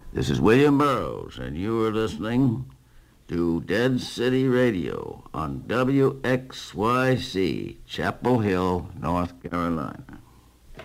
This is William Burroughs, and you are listening to Dead City Radio on WXYC, Chapel Hill, North Carolina.